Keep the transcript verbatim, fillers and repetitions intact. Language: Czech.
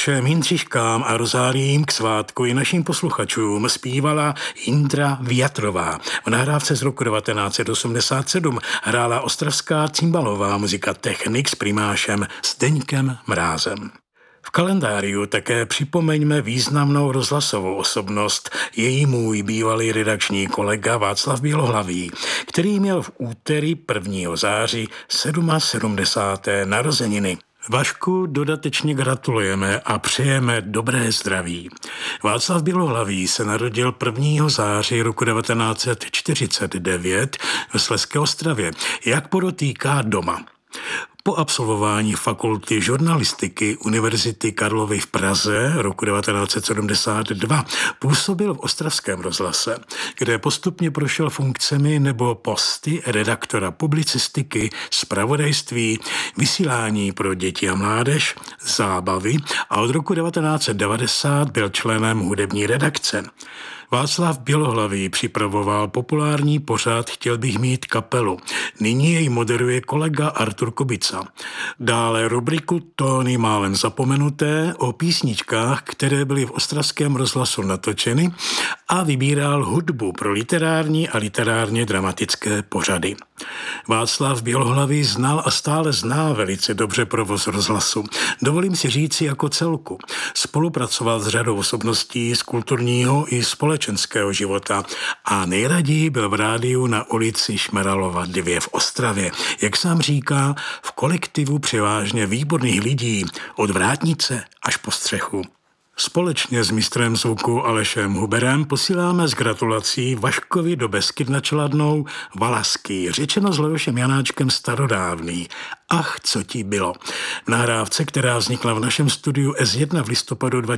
všem Jindřiškám a rozáliím k svátku i našim posluchačům zpívala Jindra Vjatrová. V nahrávce z roku devatenáct set osmdesát sedm hrála ostravská cimbalová muzika Technik s primášem Zdeňkem Mrázem. V kalendáriu také připomeňme významnou rozhlasovou osobnost, její můj bývalý redakční kolega Václav Bělohlavý, který měl v úterý prvního září sedmdesáté sedmé narozeniny. Vašku dodatečně gratulujeme a přejeme dobré zdraví. Václav Bělohlavý se narodil prvního září roku devatenáct set čtyřicet devět v Slezské Ostravě, jak podotýká doma. Po absolvování fakulty žurnalistiky Univerzity Karlovy v Praze roku devatenáct set sedmdesát dva působil v Ostravském rozhlase, kde postupně prošel funkcemi nebo posty redaktora publicistiky, zpravodajství, vysílání pro děti a mládež, zábavy a od roku devatenáct set devadesát byl členem hudební redakce. Václav Bělohlavý připravoval populární pořad Chtěl bych mít kapelu. Nyní jej moderuje kolega Artur Kubica. Dále rubriku Tóny málem zapomenuté o písničkách, které byly v ostravském rozhlasu natočeny, a vybíral hudbu pro literární a literárně dramatické pořady. Václav Bělohlavý znal a stále zná velice dobře provoz rozhlasu. Dovolím si říci jako celku. Spolupracoval s řadou osobností z kulturního i společenského života a nejraději byl v rádiu na ulici Šmeralova dvě v Ostravě. Jak sám říká, v kolektivu převážně výborných lidí od vrátnice až po střechu. Společně s mistrem zvuku Alešem Huberem posíláme s gratulací Vaškovi do Beskyd nad Čeladnou Valaský, řečeno s Leošem Janáčkem starodávný. Ach, co ti bylo. V nahrávce, která vznikla v našem studiu S jedna v listopadu